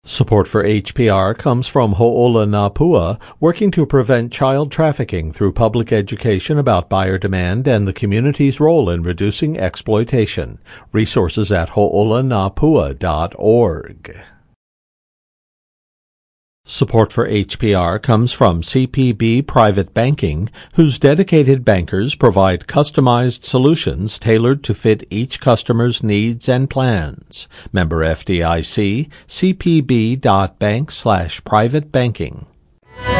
Support for HPR comes from Ho'olanapua, working to prevent child trafficking through public education about buyer demand and the community's role in reducing exploitation. Resources at ho'olanapua.org. Support for HPR comes from CPB Private Banking, whose dedicated bankers provide customized solutions tailored to fit each customer's needs and plans. Member FDIC, cpb.bank/privatebanking.